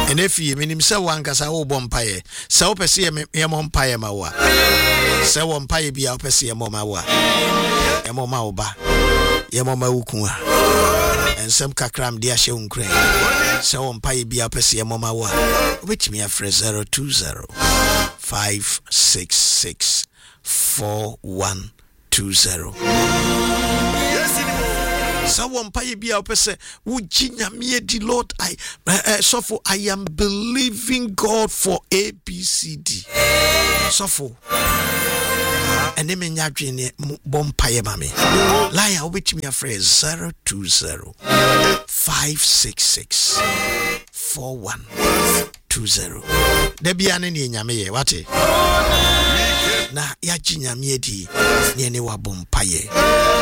And if you mean himself one cassa o bompaye, so pesi mpaye mawa. So mpaye be out pesi momawa. Emoma oba. Yemoma ukua. And some kakram dia she unkre. So mpaye be out pesi momawa. Which me a phrase 020 566 4120. Someone pay be a person who jinya me the Lord. I am believing God for ABCD. So and then me bomb pay mami. Lie which me a phrase 020 566 4120. Debi aneni nyame wate. Na ya jinya me di ni wa bomb paye.